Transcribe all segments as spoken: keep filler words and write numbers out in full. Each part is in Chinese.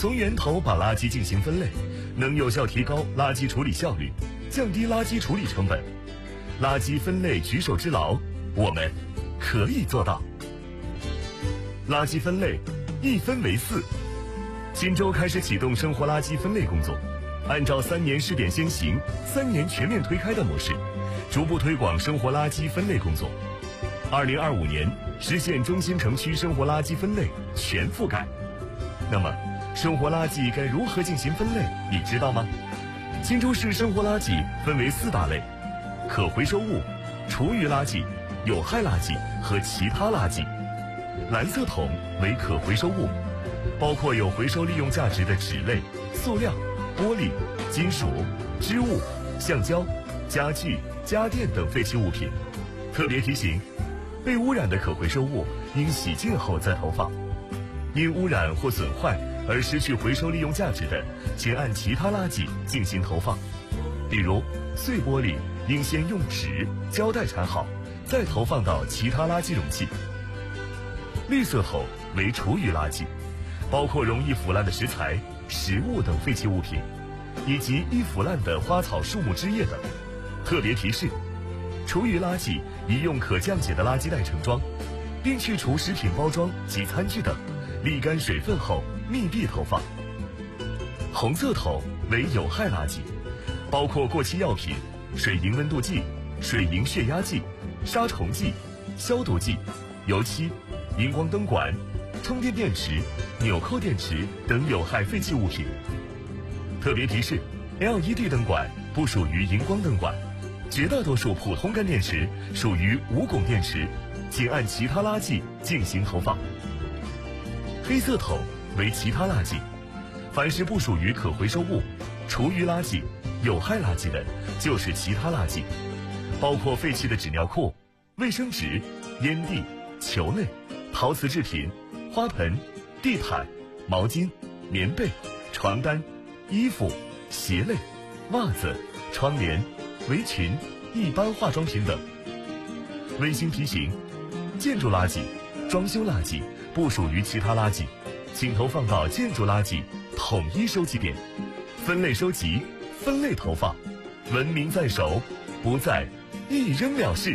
从源头把垃圾进行分类，能有效提高垃圾处理效率，降低垃圾处理成本。垃圾分类举手之劳，我们可以做到。垃圾分类一分为四，新州开始启动生活垃圾分类工作，按照三年试点先行、三年全面推开的模式，逐步推广生活垃圾分类工作。二零二五年实现中心城区生活垃圾分类全覆盖。那么，生活垃圾该如何进行分类？你知道吗？新州市生活垃圾分为四大类：可回收物、厨余垃圾、有害垃圾和其他垃圾。蓝色桶为可回收物，包括有回收利用价值的纸类、塑料、玻璃、金属、织物、橡胶、家具、家电等废弃物品。特别提醒，被污染的可回收物应洗净后再投放。因污染或损坏而失去回收利用价值的，请按其他垃圾进行投放。比如碎玻璃应先用纸、胶带缠好，再投放到其他垃圾容器。绿色桶为厨余垃圾，包括容易腐烂的食材、食物等废弃物品，以及易腐烂的花草树木枝叶等。特别提示，厨余垃圾宜用可降解的垃圾袋盛装，并去除食品包装及餐具等，沥干水分后密闭投放。红色桶为有害垃圾，包括过期药品、水银温度计、水银血压计、杀虫剂、消毒剂、油漆、荧光灯管、充电电池、纽扣电池等有害废弃物品。特别提示 ，L E D 灯管不属于荧光灯管，绝大多数普通干电池属于无汞电池，请按其他垃圾进行投放。黑色桶为其他垃圾，凡是不属于可回收物、厨余垃圾、有害垃圾的，就是其他垃圾，包括废弃的纸尿裤、卫生纸、烟蒂、球类、陶瓷制品、花盆、地毯、毛巾、棉被、床单、衣服、鞋类、袜子、窗帘、围裙、一般化妆品等。温馨提醒，建筑垃圾、装修垃圾不属于其他垃圾，请投放到建筑垃圾统一收集点，分类收集，分类投放，文明在手，不再一扔了事。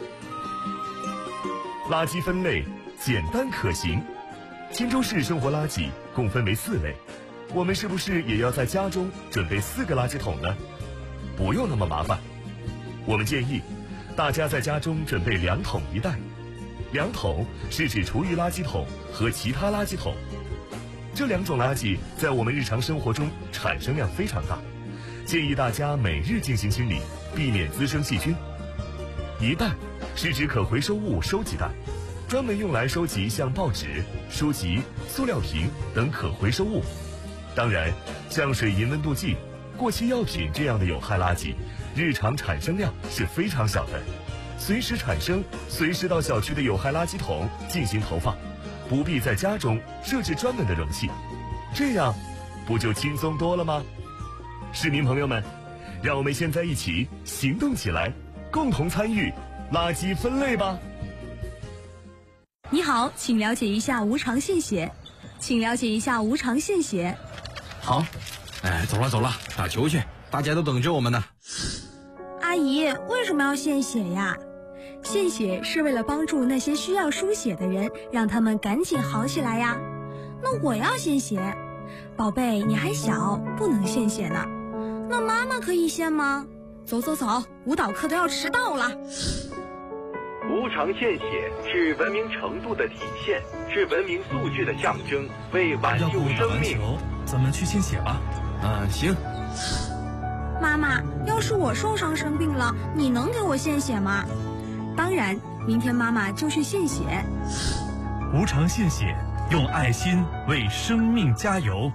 垃圾分类简单可行。青州市生活垃圾共分为四类，我们是不是也要在家中准备四个垃圾桶呢？不用那么麻烦，我们建议大家在家中准备两桶一袋。两桶是指厨余垃圾桶和其他垃圾桶，这两种垃圾在我们日常生活中产生量非常大，建议大家每日进行清理，避免滋生细菌。一袋是指可回收物收集袋，专门用来收集像报纸、书籍、塑料瓶等可回收物。当然，像水银温度计、过期药品这样的有害垃圾，日常产生量是非常小的，随时产生，随时到小区的有害垃圾桶进行投放，不必在家中设置专门的容器，这样不就轻松多了吗？市民朋友们，让我们现在一起行动起来，共同参与垃圾分类吧。 你好，请了解一下无偿献血，请了解一下无偿献血。 好，哎，走了走了，打球去，大家都等着我们呢。 阿姨，为什么要献血呀？献血是为了帮助那些需要输血的人，让他们赶紧好起来呀。那我要献血，宝贝，你还小，不能献血呢。那妈妈可以献吗？走走走，舞蹈课都要迟到了。 无偿献血是文明程度的体现，是文明素质的象征，为挽救生命。 咱们去献血吧。 嗯，行。 妈妈，要是我受伤生病了，你能给我献血吗？当然，明天妈妈就去献血。 无偿献血，用爱心为生命加油。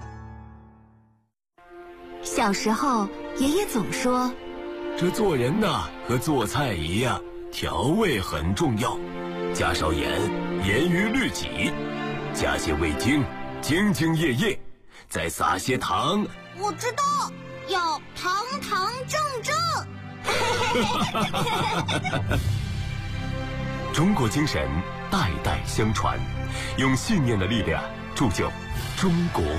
小时候，爷爷总说， 这做人呐，和做菜一样，调味很重要，加少盐，严于律己；加些味精，兢兢业业；再撒些糖。 我知道，要堂堂正正。 中国精神代代相传，用信念的力量铸就中国